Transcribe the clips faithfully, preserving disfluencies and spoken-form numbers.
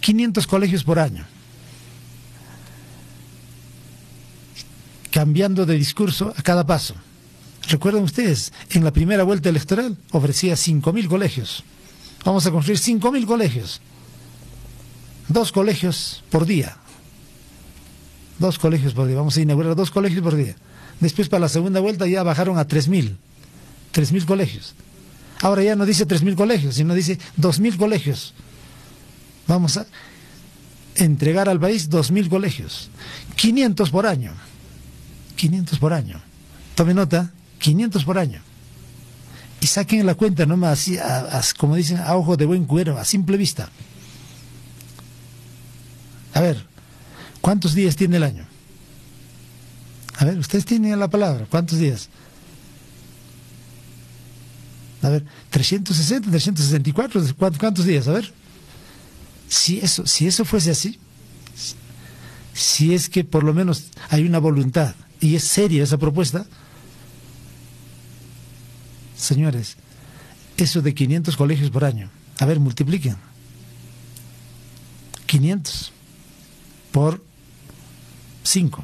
quinientos colegios por año. Cambiando de discurso a cada paso. ¿Recuerdan ustedes? En la primera vuelta electoral ofrecía cinco mil colegios. Vamos a construir cinco mil colegios. Dos colegios por día. Dos colegios por día. Vamos a inaugurar dos colegios por día. Después, para la segunda vuelta, ya bajaron a tres mil. tres mil colegios. Ahora ya no dice tres mil colegios, sino dice dos mil colegios. Vamos a entregar al país dos mil colegios. quinientos por año. quinientos por año. Tome nota, quinientos por año. Y saquen la cuenta nomás así, a, a, como dicen, a ojo de buen cuero, a simple vista. A ver, ¿cuántos días tiene el año? A ver, ustedes tienen la palabra, ¿cuántos días? A ver, trescientos sesenta, trescientos sesenta y cuatro, ¿cuántos días? A ver, si eso, si eso fuese así, si es que por lo menos hay una voluntad y es seria esa propuesta, señores, eso de quinientos colegios por año, a ver, multipliquen. quinientos por cinco.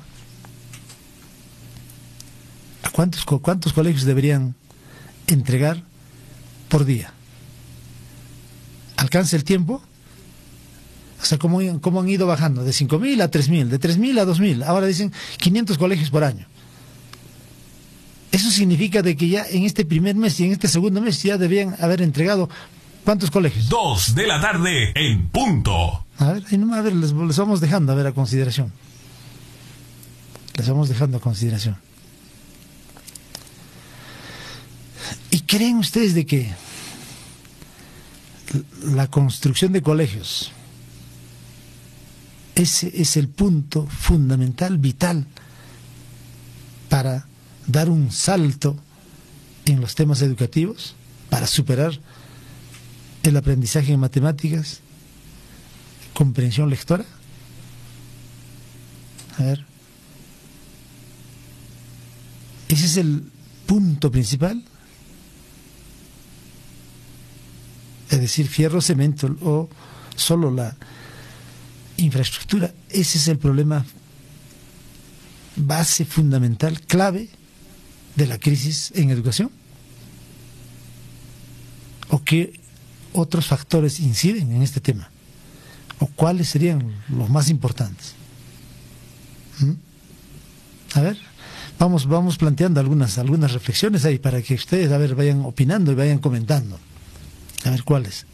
¿A cuántos, cuántos colegios deberían entregar por día? ¿Alcanza el tiempo? O sea, ¿cómo, cómo han ido bajando? De cinco mil a tres mil, de tres mil a dos mil. Ahora dicen quinientos colegios por año. Eso significa de que ya en este primer mes y en este segundo mes ya debían haber entregado ¿cuántos colegios? Dos de la tarde en punto. A ver, ahí nomás, a ver, les, les vamos dejando a ver a consideración. Les vamos dejando a consideración. ¿Y creen ustedes de que la construcción de colegios, ese es el punto fundamental, vital, para dar un salto en los temas educativos, para superar el aprendizaje en matemáticas, comprensión lectora? A ver, ese es el punto principal. Es decir, fierro, cemento o solo la infraestructura. Ese es el problema base, fundamental, clave de la crisis en educación. ¿O qué otros factores inciden en este tema? ¿O cuáles serían los más importantes? ¿Mm? A ver, vamos, vamos planteando algunas, algunas reflexiones ahí para que ustedes, a ver, vayan opinando y vayan comentando. A ver cuáles.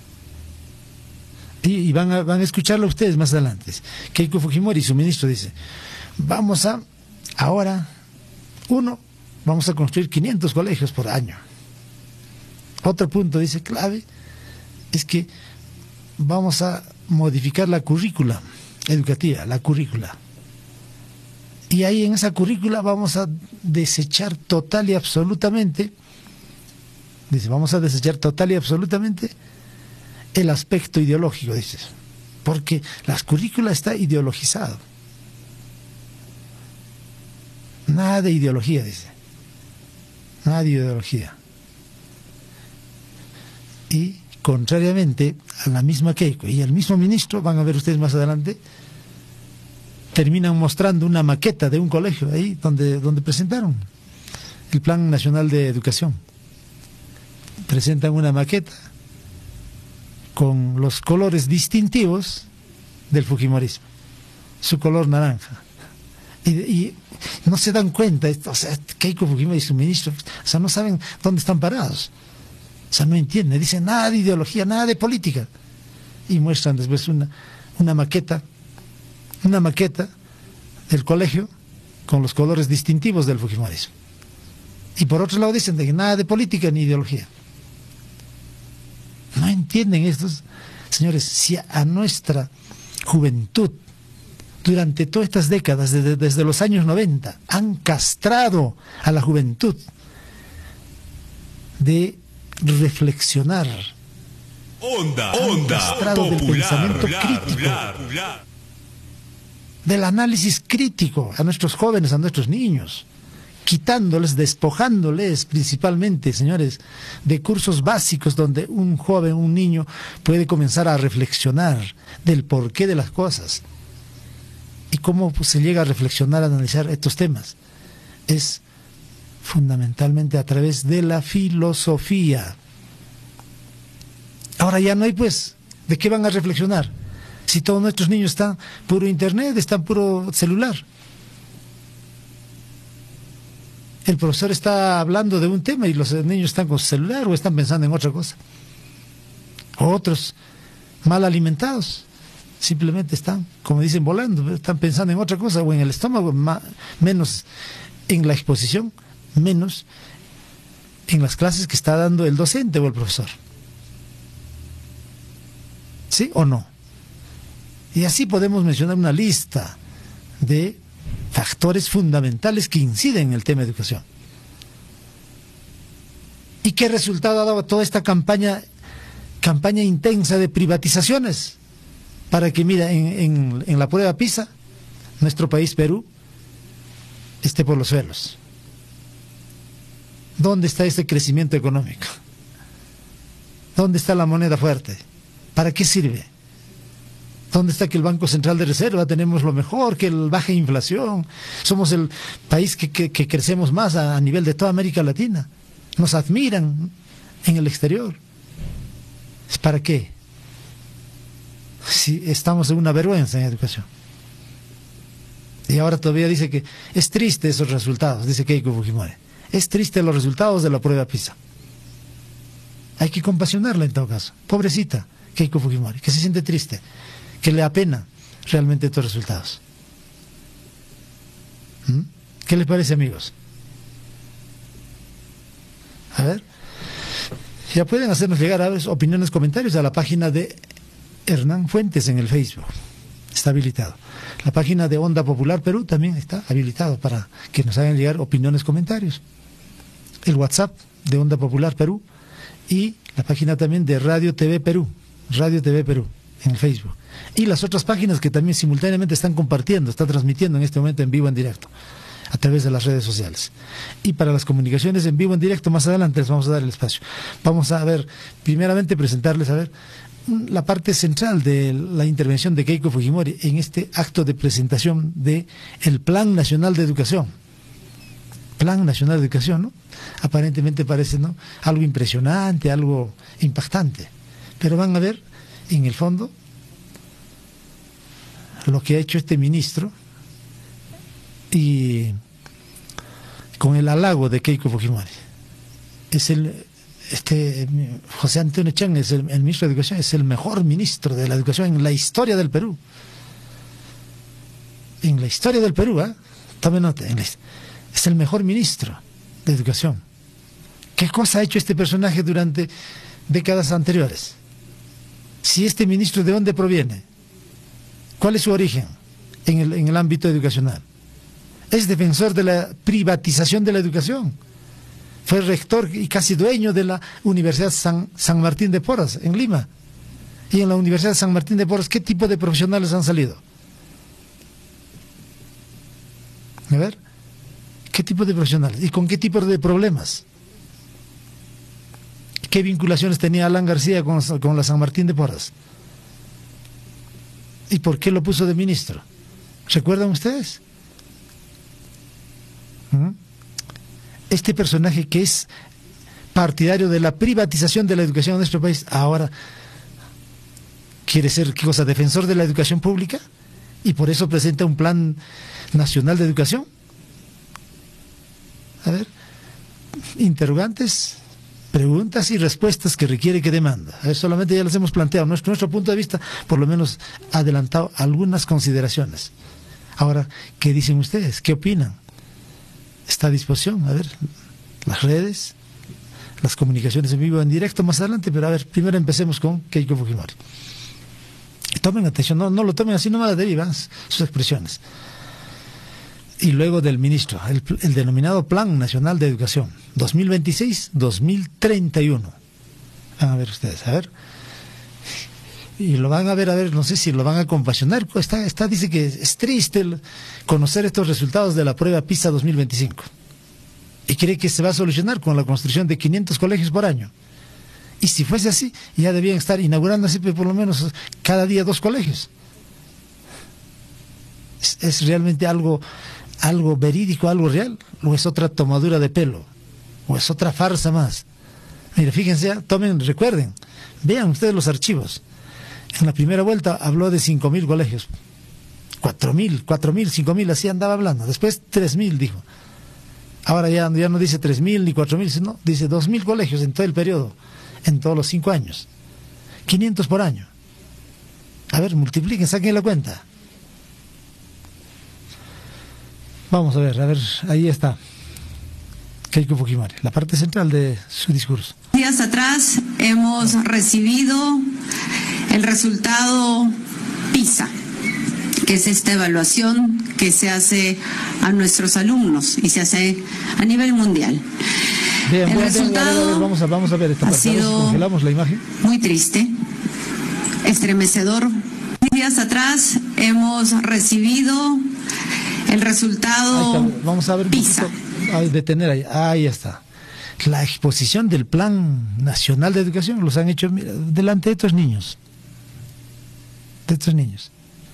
Y, y van, a, van a escucharlo ustedes más adelante. Keiko Fujimori, su ministro, dice: vamos a, ahora, uno, vamos a construir quinientos colegios por año. Otro punto, dice, clave, es que vamos a modificar la currícula educativa, la currícula. Y ahí en esa currícula vamos a desechar total y absolutamente, dice, vamos a desechar total y absolutamente el aspecto ideológico, dice, porque la currícula está ideologizado. Nada de ideología, dice. Nada de ideología. Y contrariamente a la misma Keiko y al mismo ministro, van a ver ustedes más adelante, terminan mostrando una maqueta de un colegio ahí donde, donde presentaron el Plan Nacional de Educación. Presentan una maqueta con los colores distintivos del fujimorismo, su color naranja. Y, y no se dan cuenta, o sea, Keiko Fujimori y su ministro, o sea, no saben dónde están parados. O sea, no entienden, dicen nada de ideología, nada de política. Y muestran después una, una maqueta, una maqueta del colegio con los colores distintivos del fujimorismo. Y por otro lado dicen de que nada de política ni ideología. No entienden estos, señores, si a nuestra juventud, durante todas estas décadas, desde, desde los años noventa, han castrado a la juventud de reflexionar, onda, onda, castrado del pensamiento crítico, del análisis crítico a nuestros jóvenes, a nuestros niños. quitándoles, despojándoles principalmente, señores, de cursos básicos donde un joven, un niño puede comenzar a reflexionar del porqué de las cosas y cómo pues, se llega a reflexionar, a analizar estos temas. Es fundamentalmente a través de la filosofía. Ahora ya no hay, pues, ¿de qué van a reflexionar? Si todos nuestros niños están puro internet, están puro celular. El profesor está hablando de un tema y los niños están con su celular o están pensando en otra cosa. O otros mal alimentados, simplemente están, como dicen, volando, están pensando en otra cosa o en el estómago, más, menos en la exposición, menos en las clases que está dando el docente o el profesor. ¿Sí o no? Y así podemos mencionar una lista de factores fundamentales que inciden en el tema de educación. ¿Y qué resultado ha dado toda esta campaña campaña intensa de privatizaciones? Para que, mira, en, en, en la prueba PISA, nuestro país, Perú, esté por los suelos. ¿Dónde está ese crecimiento económico? ¿Dónde está la moneda fuerte? ¿Para qué sirve? ¿Dónde está que el Banco Central de Reserva tenemos lo mejor, que el baja inflación? Somos el país que, que, que crecemos más a, a nivel de toda América Latina. Nos admiran en el exterior. ¿Para qué? Si estamos en una vergüenza en educación. Y ahora todavía dice que es triste esos resultados, dice Keiko Fujimori. Es triste los resultados de la prueba PISA. Hay que compasionarla en todo caso. Pobrecita Keiko Fujimori, que se siente triste, que le apena realmente estos resultados. ¿Mm? ¿Qué les parece, amigos? A ver, ya pueden hacernos llegar a ver opiniones, comentarios a la página de Hernán Fuentes en el Facebook. Está habilitado. La página de Onda Popular Perú también está habilitado para que nos hagan llegar opiniones, comentarios. El WhatsApp de Onda Popular Perú y la página también de Radio T V Perú, Radio T V Perú en el Facebook. Y las otras páginas que también simultáneamente están compartiendo, están transmitiendo en este momento en vivo, en directo, a través de las redes sociales. Y para las comunicaciones en vivo, en directo, más adelante les vamos a dar el espacio. Vamos a ver, primeramente presentarles, a ver, la parte central de la intervención de Keiko Fujimori en este acto de presentación de el Plan Nacional de Educación. Plan Nacional de Educación, ¿no? Aparentemente parece, ¿no?, algo impresionante, algo impactante. Pero van a ver, en el fondo, lo que ha hecho este ministro y con el halago de Keiko Fujimori. Es el este José Antonio Chang, es el, el ministro de Educación, es el mejor ministro de la educación en la historia del Perú. En la historia del Perú, ¿eh? Tome nota, en la, es el mejor ministro de educación. ¿Qué cosa ha hecho este personaje durante décadas anteriores? Si este ministro, ¿de dónde proviene? ¿Cuál es su origen en el, en el ámbito educacional? Es defensor de la privatización de la educación. Fue rector y casi dueño de la Universidad San, San Martín de Porres, en Lima. Y en la Universidad San Martín de Porres, ¿qué tipo de profesionales han salido? A ver, ¿qué tipo de profesionales? ¿Y con qué tipo de problemas? ¿Qué vinculaciones tenía Alan García con, con la San Martín de Porres? ¿Y por qué lo puso de ministro? ¿Recuerdan ustedes? ¿Mm? Este personaje que es partidario de la privatización de la educación en nuestro país, ahora quiere ser, ¿qué cosa?, defensor de la educación pública, y por eso presenta un plan nacional de educación. A ver, interrogantes, preguntas y respuestas que requiere, que demanda. A ver, solamente ya las hemos planteado. Nuestro, nuestro punto de vista, por lo menos, ha adelantado algunas consideraciones. Ahora, ¿qué dicen ustedes? ¿Qué opinan? Está a disposición, a ver, las redes, las comunicaciones en vivo, en directo más adelante, pero a ver, primero empecemos con Keiko Fujimori. Tomen atención, no, no lo tomen así nomás, derivan sus expresiones. Y luego del ministro, el, el denominado Plan Nacional de Educación, dos mil veintiséis a dos mil treinta y uno. Van a ver ustedes, a ver. Y lo van a ver, a ver, no sé si lo van a compasionar. Está, está, dice que es triste el conocer estos resultados de la prueba PISA dos mil veinticinco. y cree que se va a solucionar con la construcción de quinientos colegios por año. Y si fuese así, ya debían estar inaugurando así por lo menos cada día dos colegios. Es, es realmente algo, algo verídico, algo real, o es otra tomadura de pelo, o es otra farsa más. Mire, fíjense, tomen, recuerden, vean ustedes los archivos. En la primera vuelta habló de cinco mil colegios, cuatro mil, cuatro mil, cinco mil, así andaba hablando. Después tres mil dijo. Ahora ya, ya no dice tres mil ni cuatro mil, sino dice dos mil colegios en todo el periodo, en todos los cinco años. quinientos por año. A ver, multipliquen, saquen la cuenta. Vamos a ver, a ver, ahí está Keiko Fujimori, la parte central de su discurso. Días atrás hemos recibido el resultado PISA, que es esta evaluación que se hace a nuestros alumnos y se hace a nivel mundial. Bien, el bien, resultado bien, a ver, vamos, a, vamos a ver esta ha parte. sido Congelamos la imagen. Muy triste, estremecedor. Días atrás hemos recibido el resultado Ahí está, vamos a ver, PISA. Ay, detener ahí, ahí está. La exposición del Plan Nacional de Educación los han hecho, mira, delante de estos niños. De estos niños.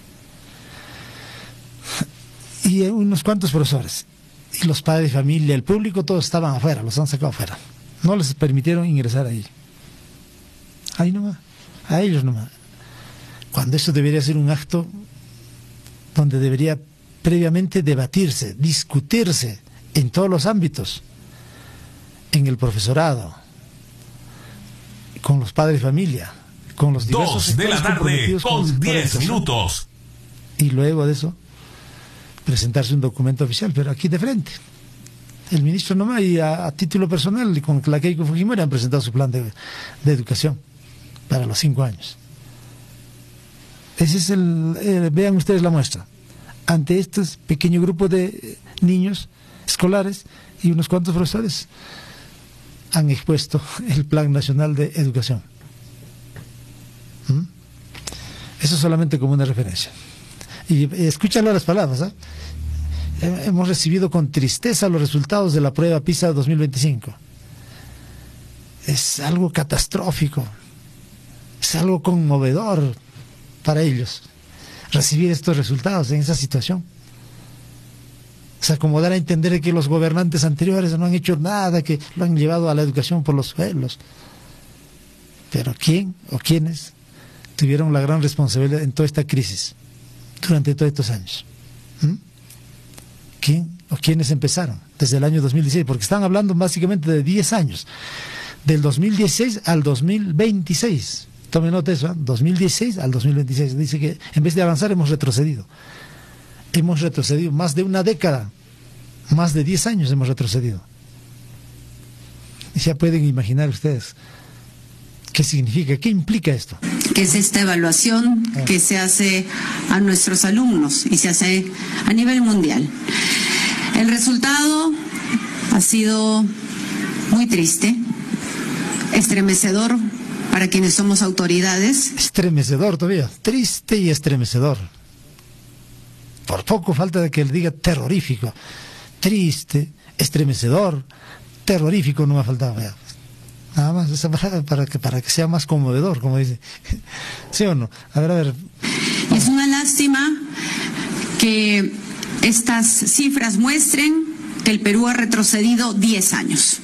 Y unos cuantos profesores. Y los padres de familia, el público, todos estaban afuera, los han sacado afuera. No les permitieron ingresar ahí. Ahí nomás. A ellos nomás. Cuando eso debería ser un acto donde debería previamente debatirse, discutirse en todos los ámbitos, en el profesorado, con los padres de familia, con los diversos Dos de la tarde con diez minutos. Y luego de eso, presentarse un documento oficial, pero aquí de frente. El ministro nomás y a, a título personal y con la Keiko Fujimori han presentado su plan de, de educación para los cinco años. Ese es el, eh, vean ustedes la muestra. Ante estos pequeño grupo de niños escolares y unos cuantos profesores han expuesto el Plan Nacional de Educación. ¿Mm? Eso solamente como una referencia. Y eh, escúchalo las palabras, ¿eh? Hemos recibido con tristeza los resultados de la prueba PISA dos mil veinticinco. Es algo catastrófico, es algo conmovedor para ellos recibir estos resultados en esa situación. O sea, como dar a entender que los gobernantes anteriores no han hecho nada, que lo han llevado a la educación por los suelos. Pero ¿quién o quiénes tuvieron la gran responsabilidad en toda esta crisis durante todos estos años? ¿Mm? ¿Quién o quiénes empezaron desde el año dos mil dieciséis? Porque están hablando básicamente de diez años, del dos mil dieciséis al dos mil veintiséis. Tome nota de eso, ¿eh? dos mil dieciséis al dos mil veintiséis. Dice que en vez de avanzar hemos retrocedido. Hemos retrocedido más de una década, más de diez años hemos retrocedido. Y ya pueden imaginar ustedes qué significa, qué implica esto. Que es esta evaluación ah. que se hace a nuestros alumnos y se hace a nivel mundial. El resultado ha sido muy triste, estremecedor para quienes somos autoridades. Estremecedor todavía, triste y estremecedor. Por poco falta de que él diga terrorífico. Triste, estremecedor, terrorífico no me ha faltado. Nada más esa palabra para que, para que sea más conmovedor, como dice. ¿Sí o no? A ver, a ver. Es una lástima que estas cifras muestren que el Perú ha retrocedido diez años.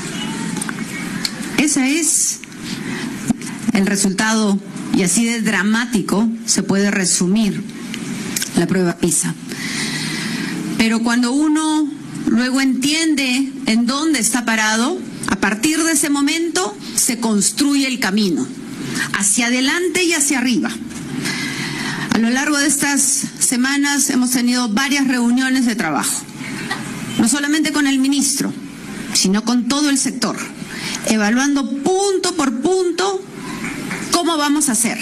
Ese es el resultado, y así de dramático se puede resumir la prueba PISA. Pero cuando uno luego entiende en dónde está parado, a partir de ese momento se construye el camino, hacia adelante y hacia arriba. A lo largo de estas semanas hemos tenido varias reuniones de trabajo, no solamente con el ministro, sino con todo el sector, evaluando punto por punto cómo vamos a hacer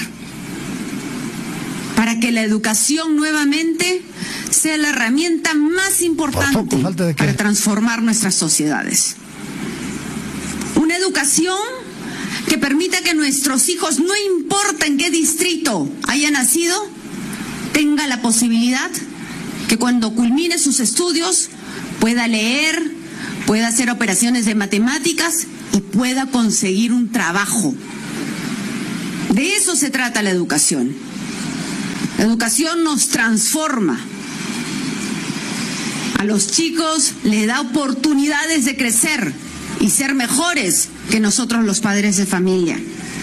para que la educación nuevamente sea la herramienta más importante para transformar nuestras sociedades. Una educación que permita que nuestros hijos, no importa en qué distrito haya nacido, tenga la posibilidad que cuando culmine sus estudios pueda leer, pueda hacer operaciones de matemáticas y pueda conseguir un trabajo. De eso se trata la educación. La educación nos transforma. A los chicos les da oportunidades de crecer y ser mejores que nosotros los padres de familia.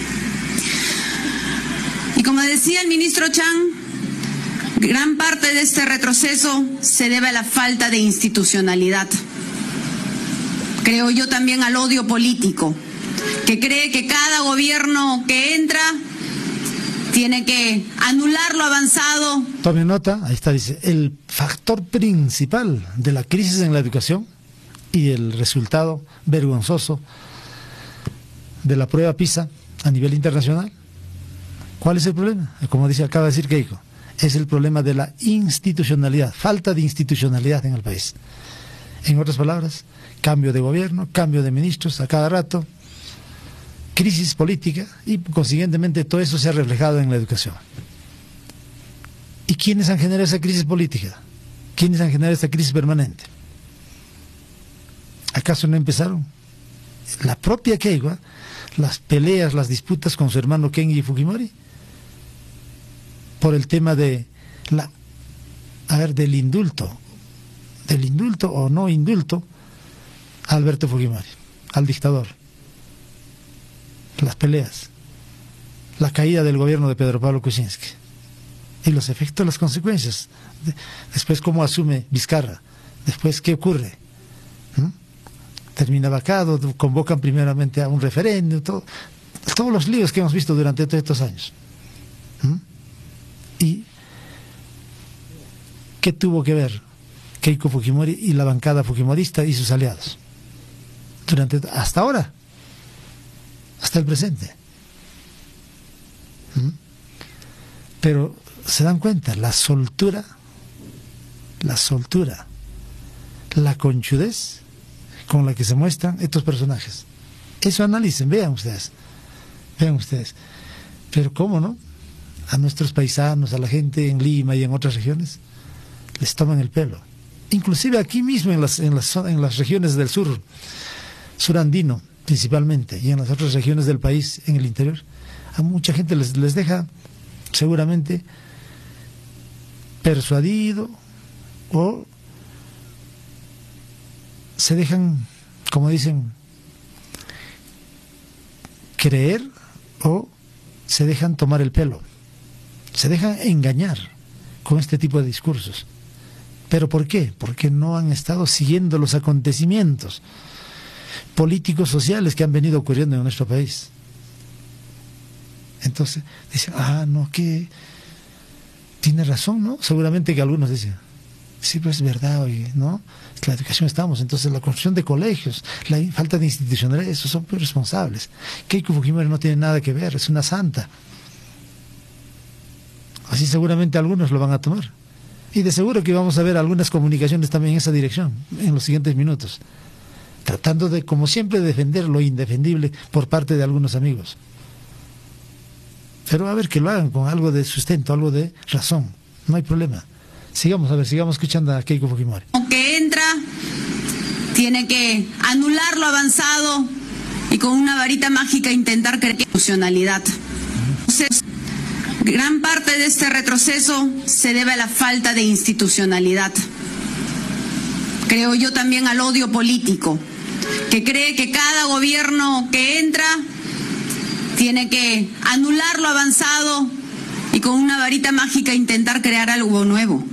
Y como decía el ministro Chang, gran parte de este retroceso se debe a la falta de institucionalidad. Creo yo también al odio político, que cree que cada gobierno que entra tiene que anular lo avanzado. Tome nota, ahí está, dice, el factor principal de la crisis en la educación y el resultado vergonzoso de la prueba PISA a nivel internacional. ¿Cuál es el problema? Como dice, acaba de decir Keiko, es el problema de la institucionalidad, falta de institucionalidad en el país. En otras palabras, cambio de gobierno, cambio de ministros a cada rato, crisis política y consiguientemente todo eso se ha reflejado en la educación. ¿Y quiénes han generado esa crisis política? ¿Quiénes han generado esta crisis permanente? ¿Acaso no empezaron? La propia Keiko, las peleas, las disputas con su hermano Kenji Fujimori por el tema de la, a ver, del indulto, del indulto o no indulto a Alberto Fujimori, al dictador. Las peleas, la caída del gobierno de Pedro Pablo Kuczynski y los efectos, las consecuencias. Después cómo asume Vizcarra, después qué ocurre. ¿Mm? Termina vacado, convocan primeramente a un referéndum, todo, todos los líos que hemos visto durante todos estos años. ¿Mm? ¿Y qué tuvo que ver Keiko Fujimori y la bancada fujimorista y sus aliados? Durante, hasta ahora, hasta el presente. ¿Mm? Pero se dan cuenta, la soltura, la soltura, la conchudez con la que se muestran estos personajes. Eso analicen, vean ustedes, vean ustedes. Pero cómo no, a nuestros paisanos, a la gente en Lima y en otras regiones, les toman el pelo. Inclusive aquí mismo en las, en las, en las regiones del sur, surandino principalmente, y en las otras regiones del país, en el interior, a mucha gente les, les deja seguramente persuadido o se dejan, como dicen, creer o se dejan tomar el pelo, se dejan engañar con este tipo de discursos. ¿Pero por qué? Porque no han estado siguiendo los acontecimientos políticos, sociales que han venido ocurriendo en nuestro país. Entonces dicen, ah, no, que tiene razón, ¿no? Seguramente que algunos dicen, sí, pues es verdad, oye, ¿no? La educación estamos, entonces la construcción de colegios, la falta de institucionalidad, esos son muy responsables. Keiko Fujimori no tiene nada que ver, es una santa. Así seguramente algunos lo van a tomar. Y de seguro que vamos a ver algunas comunicaciones también en esa dirección, en los siguientes minutos, tratando de, como siempre, defender lo indefendible por parte de algunos amigos. Pero a ver, que lo hagan con algo de sustento, algo de razón, no hay problema. Sigamos, a ver, sigamos escuchando a Keiko Fujimori. Que entra, tiene que anular lo avanzado y con una varita mágica intentar crear institucionalidad. Entonces, gran parte de este retroceso se debe a la falta de institucionalidad. Creo yo también al odio político, que cree que cada gobierno que entra tiene que anular lo avanzado y con una varita mágica intentar crear algo nuevo.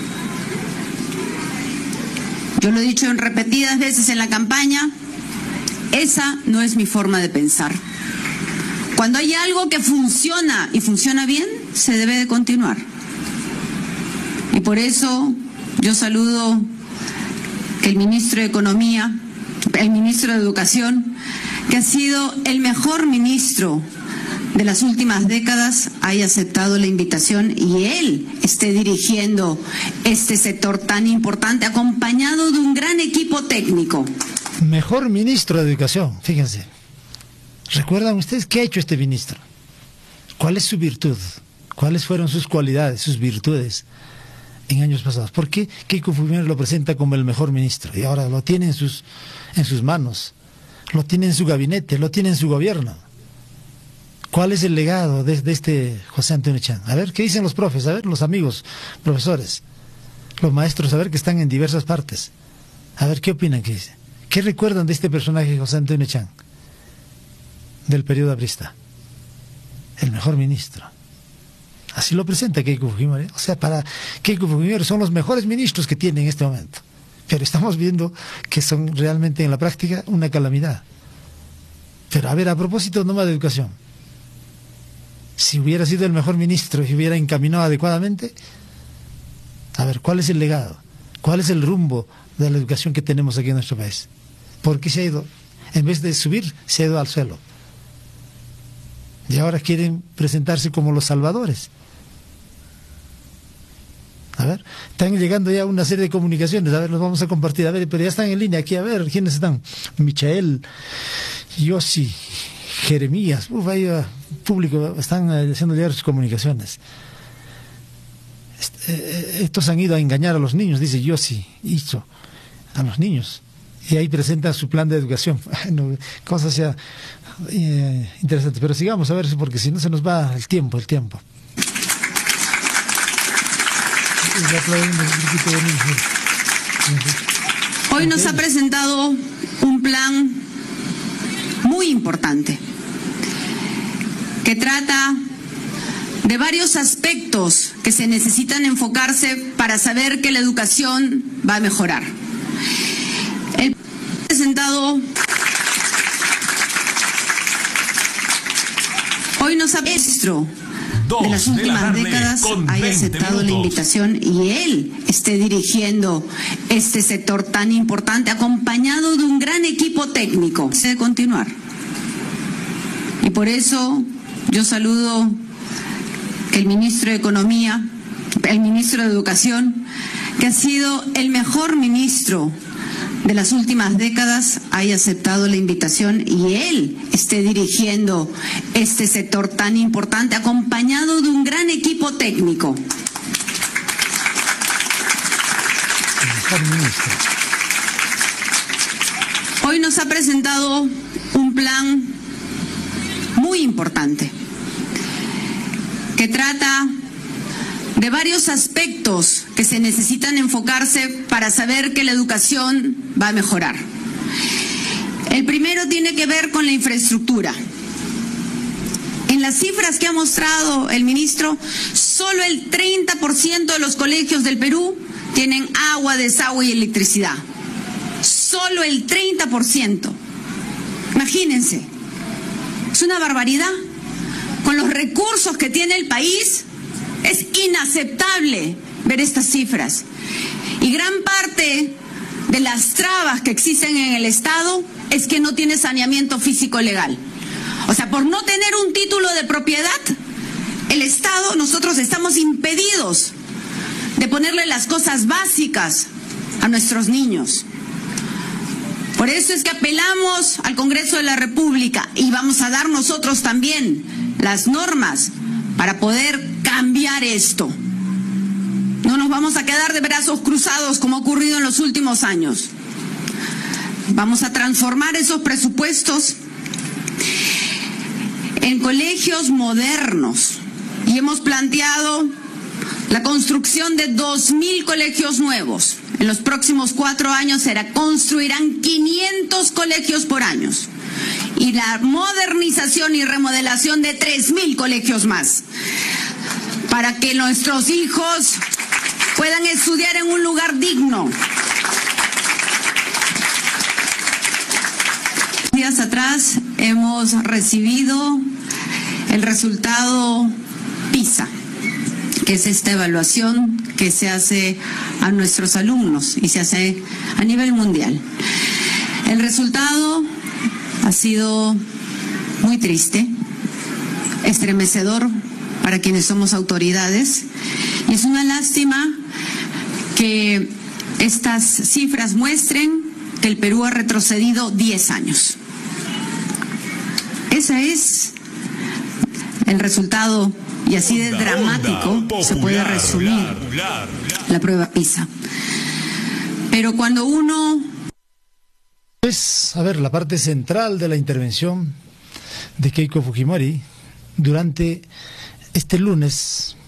Yo lo he dicho en repetidas veces en la campaña, esa no es mi forma de pensar. Cuando hay algo que funciona y funciona bien, se debe de continuar. Y por eso yo saludo que el ministro de Economía, el ministro de Educación, que ha sido el mejor ministro de las últimas décadas, haya aceptado la invitación y él esté dirigiendo este sector tan importante, acompañado de un gran equipo técnico. Mejor ministro de Educación, fíjense. ¿Recuerdan ustedes qué ha hecho este ministro? ¿Cuál es su virtud? ¿Cuáles fueron sus cualidades, sus virtudes en años pasados. ¿Por qué Keiko Fujimori lo presenta como el mejor ministro? Y ahora lo tiene en sus, en sus manos, lo tiene en su gabinete, lo tiene en su gobierno. ¿Cuál es el legado de, de este José Antonio Chang? A ver, ¿qué dicen los profes? A ver, los amigos, profesores, los maestros, a ver, que están en diversas partes. A ver, ¿qué opinan? ¿Qué dicen? ¿Qué recuerdan de este personaje José Antonio Chang? Del periodo aprista. El mejor ministro. Así lo presenta Keiko Fujimori. O sea, para Keiko Fujimori son los mejores ministros que tiene en este momento. Pero estamos viendo que son realmente en la práctica una calamidad. Pero a ver, a propósito nomás de educación. Si hubiera sido el mejor ministro y hubiera encaminado adecuadamente, a ver, ¿cuál es el legado? ¿Cuál es el rumbo de la educación que tenemos aquí en nuestro país? ¿Por qué se ha ido? En vez de subir, se ha ido al suelo. Y ahora quieren presentarse como los salvadores. A ver, están llegando ya una serie de comunicaciones, a ver, los vamos a compartir, a ver, pero ya están en línea aquí, a ver, ¿quiénes están? Michael, Yossi, Jeremías, uf, ahí va, público, están haciendo llegar sus comunicaciones. Estos han ido a engañar a los niños, dice Yossi, hizo, a los niños. Y ahí presenta su plan de educación. Bueno, cosas ya eh, interesantes. Pero sigamos a ver, porque si no se nos va el tiempo, el tiempo. Hoy nos ha presentado un plan muy importante que trata de varios aspectos que se necesitan enfocarse para saber que la educación va a mejorar. El presentado hoy nos ha ministro de las últimas décadas haya aceptado la invitación y él esté dirigiendo este sector tan importante acompañado de un gran equipo técnico. Se debe continuar. Y por eso yo saludo que el ministro de Economía, el ministro de Educación, que ha sido el mejor ministro de las últimas décadas, haya aceptado la invitación y él esté dirigiendo este sector tan importante, acompañado de un gran equipo técnico. Hoy nos ha presentado un plan muy importante que trata de varios aspectos que se necesitan enfocarse para saber que la educación va a mejorar. El primero tiene que ver con la infraestructura. En las cifras que ha mostrado el ministro, solo el treinta por ciento de los colegios del Perú tienen agua, desagüe y electricidad. Solo el treinta por ciento. Imagínense, es una barbaridad. Con los recursos que tiene el país, es inaceptable ver estas cifras. Y gran parte de las trabas que existen en el Estado es que no tiene saneamiento físico legal. O sea, por no tener un título de propiedad, el Estado, nosotros estamos impedidos de ponerle las cosas básicas a nuestros niños. Por eso es que apelamos al Congreso de la República y vamos a dar nosotros también las normas para poder cambiar esto. No nos vamos a quedar de brazos cruzados como ha ocurrido en los últimos años. Vamos a transformar esos presupuestos en colegios modernos y hemos planteado la construcción de dos mil colegios nuevos. En los próximos cuatro años se construirán quinientos colegios por año y la modernización y remodelación de tres mil colegios más para que nuestros hijos puedan estudiar en un lugar digno. Días atrás hemos recibido el resultado PISA, que es esta evaluación que se hace a nuestros alumnos y se hace a nivel mundial. El resultado ha sido muy triste, estremecedor para quienes somos autoridades, y es una lástima que estas cifras muestren que el Perú ha retrocedido diez años. Ese es el resultado y así de dramático se puede resumir la prueba PISA. Pero cuando uno... Pues, a ver, la parte central de la intervención de Keiko Fujimori durante este lunes